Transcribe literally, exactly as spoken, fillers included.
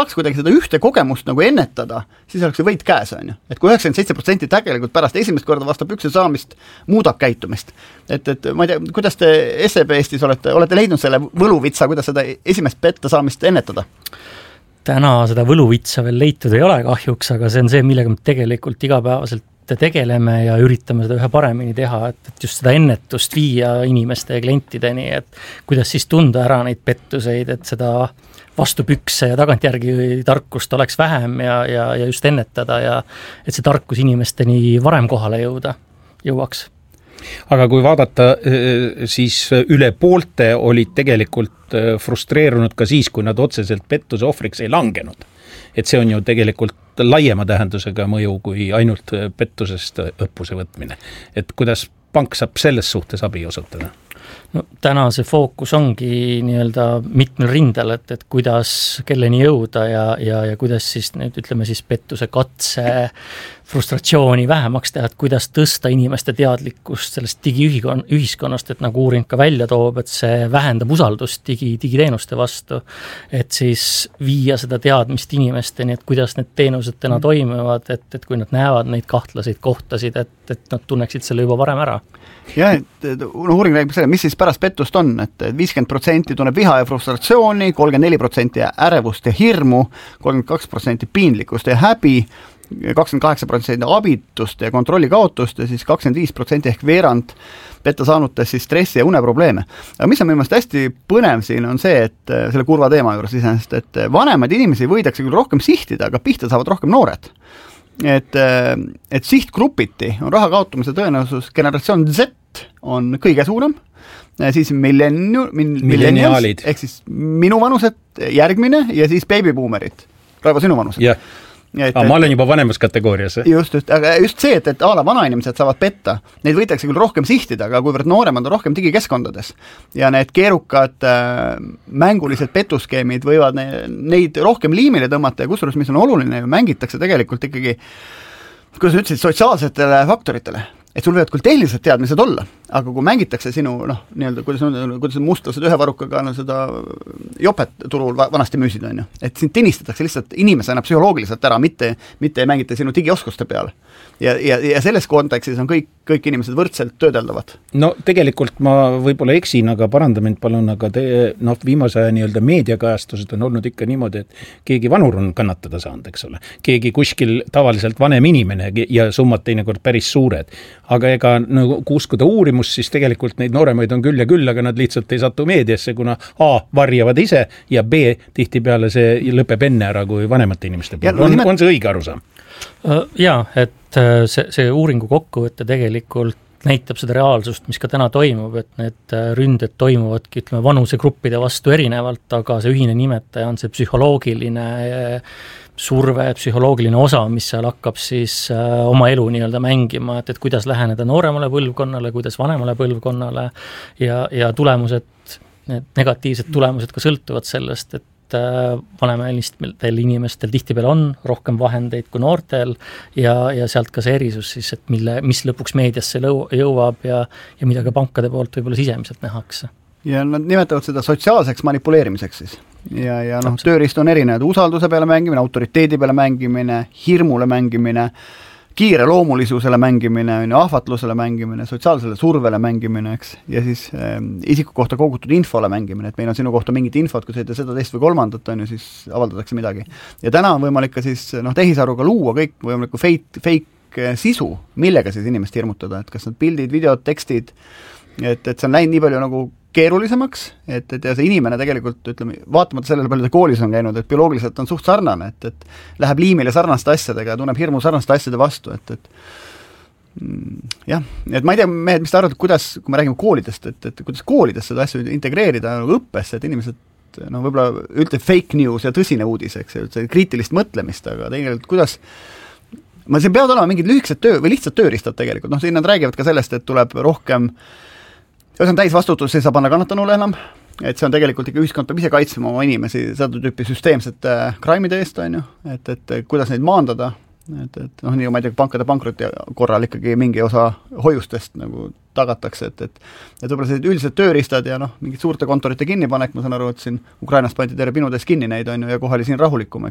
saaks kuidagi seda ühte kogemust nagu ennetada, siis oleks see võit käes, on ju. Et kui üheksakümmend seitse protsenti tegelikult pärast esimest korda vastu pükse saamist muudab käitumist. Et, et ma ei tea, kuidas te S E B Eestis olete, olete leidnud selle võluvitsa, kuidas seda esimest petta saamist ennetada? Täna seda võluvitsa veel leitud ei ole kahjuks, aga see on see, millega me tegelikult igapäevaselt tegeleme ja üritame seda ühe paremini teha, et, et just seda ennetust viia inimeste ja klientideni, et kuidas siis tunda ära neid pettuseid, et seda vastu pükse ja tagantjärgi tarkust oleks vähem ja, ja, ja just ennetada ja et see tarkus inimesteni varem kohale jõuda, jõuaks. Aga kui vaadata, siis üle poolte olid tegelikult frustreerunud ka siis, kui nad otseselt pettuse ohvriks ei langenud. Et see on ju tegelikult laiema tähendusega mõju kui ainult pettusest õppuse võtmine. Et kuidas pank saab selles suhtes abi osutada? No, täna see fookus ongi nii-öelda mitmel rindel, et, et kuidas kelleni jõuda ja, ja, ja kuidas siis nüüd ütleme siis pettuse katse frustratsiooni vähemaks teha, et kuidas tõsta inimeste teadlikkust sellest digiühiskonnast, et nagu uuring ka välja toob, et see vähendab usaldust digi, digiteenuste vastu, et siis viia seda teadmist inimesteni, et kuidas need teenused täna toimivad, et, et kui nad näevad neid kahtlaseid kohtasid, et, et nad tunneksid selle juba varem ära. Ja, et no, uuring räägib selle, mis siis pärast pettust on, et viiskümmend protsenti tunneb viha ja frustratsiooni, kolmkümmend neli protsenti ärevust ja hirmu, kolmkümmend kaks protsenti piinlikkust ja häbi, kakskümmend kaheksa protsenti abitust ja kontrolli kaotust ja siis kakskümmend viis protsenti ehk veerand petta saanutes siis stressi ja uneprobleeme. Aga mis on minu meelest hästi põnev siin on see, et selle kurva teema juures iseenesest, et vanemaid inimesi võidakse küll rohkem sihtida, aga pihta saavad rohkem noored. Et, et sihtgrupiti on raha kaotumise tõenäosus generatsioon Z on kõige suurem, siis millenniu, milleniaalid ehk siis minu vanused järgmine ja siis babybuumerid, Raivo sinu vanused. Yeah. Et, ah, ma olen juba vanemas kategoorias. Just, just, aga just see, et, et ala vanainimesed saavad petta, neid võitakse küll rohkem sihtida, aga kuivõrd nooremad on rohkem digikeskkondades ja need keerukad äh, mängulised petuskeemid võivad ne, neid rohkem liimile tõmmata ja kusjuures, mis on oluline, mängitakse tegelikult ikkagi, kuidas ütlesid, sotsiaalsetele faktoritele. Et sul võivad küll tehnilised teadmised olla, aga kui mängitakse sinu, noh, nii-öelda, kuidas, kuidas mustlased ühe varukaga no, seda jopet turul vanasti müüsid, on ju. Et sind tinistatakse lihtsalt inimesena psühholoogiliselt ära, mitte, mitte ei mängita sinu digioskuste peale. Ja, ja, ja selles kontekstis on kõik, kõik inimesed võrdselt töödeldavad. No tegelikult ma võib-olla eksin, aga paranda mind palun, aga te, noh, viimase aja nii-öelda meediakajastused on olnud ikka niimoodi, et keegi vanur on kannatada saanud, eks ole. Keegi kuskil tavaliselt vanem inimene ja summad teinekord päris suured. Aga ega no, kuuskuda uurimus, siis tegelikult neid nooremaid on küll ja küll, aga nad lihtsalt ei satu meediasse, kuna A, varjavad ise ja B, tihti peale see lõpeb enne ära kui vanemate inimeste puhul. On, on see õige arusaam? Jaa, et see, see uuringu kokkuvõte tegelikult näitab seda reaalsust, mis ka täna toimub, et need ründed toimuvadki, ütleme, vanusegruppide vastu erinevalt, aga see ühine nimetaja on see psühholoogiline surve, psühholoogiline osa, mis seal hakkab siis oma elu nii-öelda mängima, et, et kuidas läheneda nooremale põlvkonnale, kuidas vanemale põlvkonnale ja, ja tulemused, need negatiivsed tulemused ka sõltuvad sellest, et vanemaelistel inimestel tihtipeale on rohkem vahendeid kui noortel ja, ja sealt ka see erisus siis, et mille, mis lõpuks meediasse jõuab ja, ja mida ka pankade poolt võib-olla sisemiselt nähakse. Ja nad nimetavad seda sotsiaalseks manipuleerimiseks siis. Ja, ja noh, tööriist on erinevad usalduse peale mängimine, autoriteedi peale mängimine, hirmule mängimine, kiire loomulisusele mängimine, ahvatlusele mängimine, sotsiaalsele survele mängimine, eks, ja siis äh, isiku kohta kogutud infole mängimine, et meil on sinu kohta mingit infot, kui sa ütled seda teist või kolmandat, on ju, siis avaldatakse midagi. Ja täna on võimalik ka siis noh, tehisaruga luua kõik võimaliku fake, fake sisu, millega siis inimest hirmutada, et kas need pildid, videod, tekstid, et, et see on läinud nii palju nagu keerulisemaks, et, et ja see inimene tegelikult, ütleme, vaatamata sellele palju ta koolis on käinud, et bioloogiliselt on suht sarnane, et, et läheb liimile sarnaste asjadega ja tunneb hirmu sarnaste asjade vastu, et, et mm, jah, et ma ei tea, mehed, mis te arvate, kuidas, kui me räägime koolidest, et, et kuidas koolides seda asju integreerida nagu õppesse, et inimesed no võib-olla ütleb fake news ja tõsine uudis, eks, see kriitilist mõtlemist, aga tegelikult kuidas ma siin peavad olema mingid lühikesed töö või lihtsalt tööriistad tegelikult, noh, siin nad räägivad ka sellest, et tuleb rohkem ja see on täis vastutus, ei saa panna kannatanule enam, et see on tegelikult ikka ühiskond peab ise kaitsema oma inimesi seda tüüpi süsteemsete kraimide eest, on ju, et, et kuidas neid maandada, et, et noh, nii ma ei tea, pankade pankrotti korral ikkagi mingi osa hoiustest nagu tagatakse, et, et, et võib-olla sellised üldised tööriistad ja noh, mingid suurte kontorite kinnipanek, ma saan aru, et siin Ukrainast pandi terve pinudes kinni neid, on ju, ja kohe oli siin rahulikum,